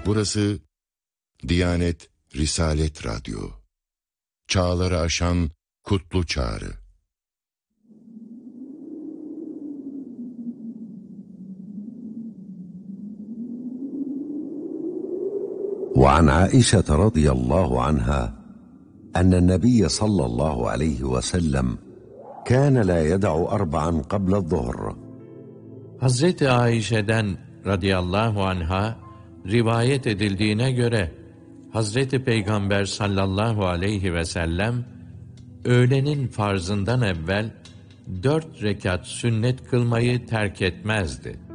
Burası Diyanet Risalet Radyo. Çağları aşan kutlu çağrı. وعن عائشة رضي الله عنها أن النبي صلى الله عليه وسلم كان لا يدع أربعا قبل الظهر. Hazreti Ayşe'den radıyallahu anha rivayet edildiğine göre Hazreti Peygamber sallallahu aleyhi ve sellem öğlenin farzından evvel 4 rekat sünnet kılmayı terk etmezdi.